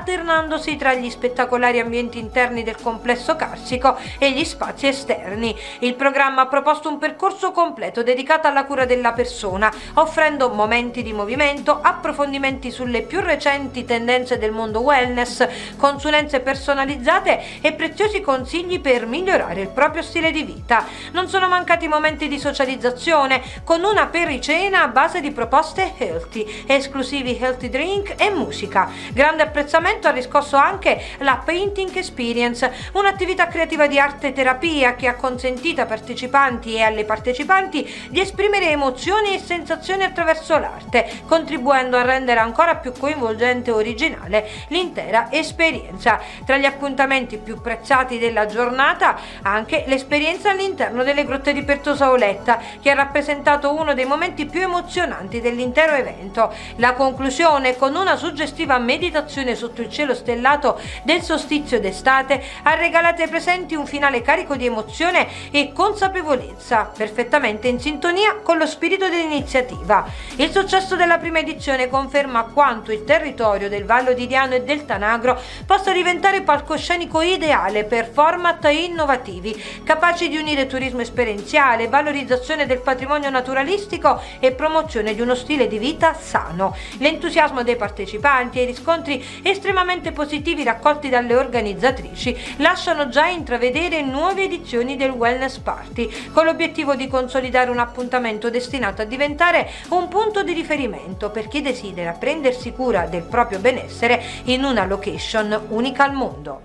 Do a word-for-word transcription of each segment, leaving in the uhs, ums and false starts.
alternandosi tra gli spettacolari ambienti interni del complesso carsico e gli spazi esterni. Il programma ha proposto un percorso completo dedicato alla cura della persona, offrendo momenti di movimento, approfondimenti sulle più recenti tendenze del mondo wellness, consulenze personalizzate e preziosi consigli per migliorare il proprio stile di vita. Non sono mancati momenti di socializzazione, con una pericena a base di proposte healthy, esclusivi healthy drink e musica. Grande apprezzamento ha riscosso anche la Painting Experience, un'attività creativa di arte terapia che ha consentito ai partecipanti e alle partecipanti di esprimere emozioni e sensazioni attraverso l'arte, contribuendo a rendere ancora più coinvolgente e originale l'intera esperienza. Tra gli appuntamenti più prezzati della giornata anche l'esperienza all'interno delle grotte di Pertosa Auletta, che ha rappresentato uno dei momenti più emozionanti dell'intero evento. La conclusione, con una suggestiva meditazione sotto il cielo stellato del solstizio d'estate, ha regalato ai presenti un finale carico di emozione e consapevolezza, perfettamente in sintonia con lo spirito dell'iniziativa. Il successo della prima edizione conferma quanto il territorio del Vallo di Diano e del Tanagro possa diventare palcoscenico ideale per format innovativi, capaci di unire turismo esperienziale, valorizzazione del patrimonio naturalistico e promozione di uno stile di vita sano. L'entusiasmo dei partecipanti e i riscontri estremamente positivi raccolti dalle organizzatrici lasciano già intravedere nuove edizioni del Wellness Party, con l'obiettivo di consolidare un appuntamento destinato a diventare un punto di riferimento per chi desidera prendersi cura del proprio benessere in una location unica al mondo.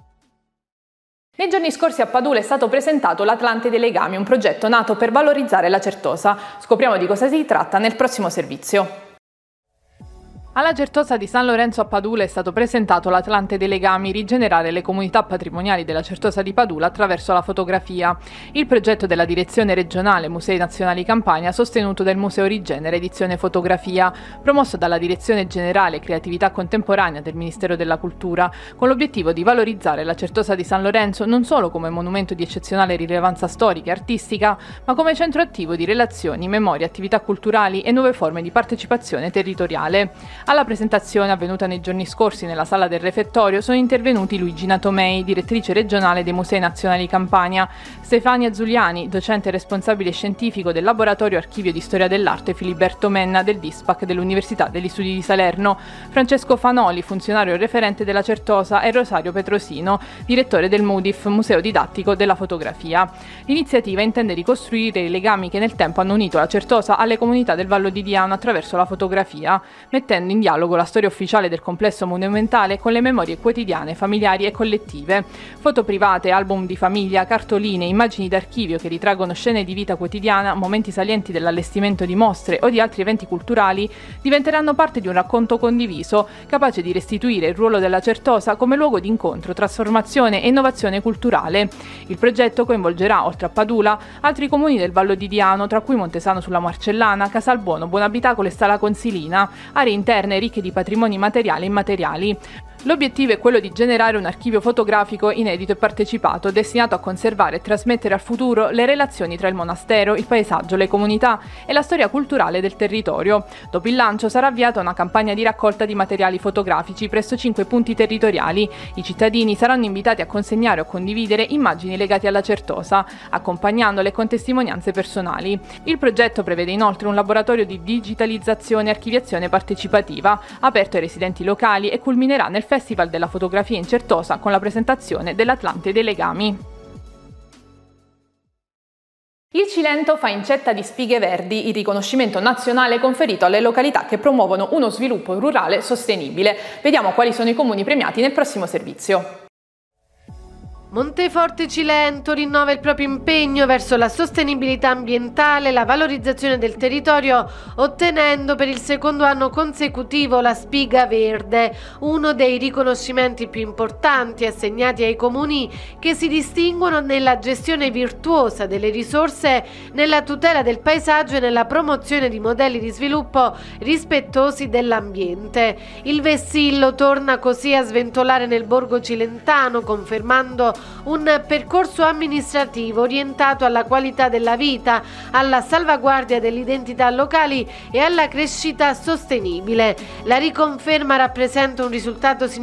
Nei giorni scorsi a Padula è stato presentato l'Atlante dei Legami, un progetto nato per valorizzare la Certosa. Scopriamo di cosa si tratta nel prossimo servizio. Alla Certosa di San Lorenzo a Padula è stato presentato l'Atlante dei Legami, rigenerare le comunità patrimoniali della Certosa di Padula attraverso la fotografia. Il progetto della Direzione Regionale Musei Nazionali Campania, sostenuto dal Museo Rigenere Edizione Fotografia, promosso dalla Direzione Generale Creatività Contemporanea del Ministero della Cultura, con l'obiettivo di valorizzare la Certosa di San Lorenzo non solo come monumento di eccezionale rilevanza storica e artistica, ma come centro attivo di relazioni, memorie, attività culturali e nuove forme di partecipazione territoriale. Alla presentazione, avvenuta nei giorni scorsi nella sala del refettorio, sono intervenuti Luigina Tomei, direttrice regionale dei Musei Nazionali Campania, Stefania Zuliani, docente responsabile scientifico del Laboratorio Archivio di Storia dell'Arte Filiberto Menna del DISPAC dell'Università degli Studi di Salerno, Francesco Fanoli, funzionario referente della Certosa, e Rosario Petrosino, direttore del MUDIF, Museo Didattico della Fotografia. L'iniziativa intende ricostruire i legami che nel tempo hanno unito la Certosa alle comunità del Vallo di Diano attraverso la fotografia, mettendo in dialogo la storia ufficiale del complesso monumentale con le memorie quotidiane, familiari e collettive. Foto private, album di famiglia, cartoline, immagini d'archivio che ritraggono scene di vita quotidiana, momenti salienti dell'allestimento di mostre o di altri eventi culturali diventeranno parte di un racconto condiviso, capace di restituire il ruolo della Certosa come luogo di incontro, trasformazione e innovazione culturale. Il progetto coinvolgerà, oltre a Padula, altri comuni del Vallo di Diano, tra cui Montesano sulla Marcellana, Casalbuono, Buonabitacolo e Stala Consilina, aree interne ricche di patrimoni materiali e immateriali. L'obiettivo è quello di generare un archivio fotografico inedito e partecipato, destinato a conservare e trasmettere al futuro le relazioni tra il monastero, il paesaggio, le comunità e la storia culturale del territorio. Dopo il lancio sarà avviata una campagna di raccolta di materiali fotografici presso cinque punti territoriali. I cittadini saranno invitati a consegnare o condividere immagini legate alla Certosa, accompagnandole con testimonianze personali. Il progetto prevede inoltre un laboratorio di digitalizzazione e archiviazione partecipativa, aperto ai residenti locali, e culminerà nel Festival della Fotografia in Certosa con la presentazione dell'Atlante dei Legami. Il Cilento fa incetta di spighe verdi, il riconoscimento nazionale conferito alle località che promuovono uno sviluppo rurale sostenibile. Vediamo quali sono i comuni premiati nel prossimo servizio. Monteforte Cilento rinnova il proprio impegno verso la sostenibilità ambientale e la valorizzazione del territorio, ottenendo per il secondo anno consecutivo la Spiga Verde, uno dei riconoscimenti più importanti assegnati ai comuni che si distinguono nella gestione virtuosa delle risorse, nella tutela del paesaggio e nella promozione di modelli di sviluppo rispettosi dell'ambiente. Il vessillo torna così a sventolare nel borgo cilentano, confermando un percorso amministrativo orientato alla qualità della vita, alla salvaguardia delle identità locali e alla crescita sostenibile. La riconferma rappresenta un risultato significativo